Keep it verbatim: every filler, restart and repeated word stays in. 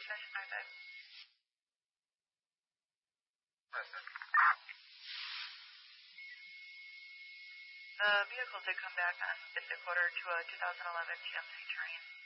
information I did. Listen. The vehicle did come back on it's a quarter to a two thousand eleven G M C train.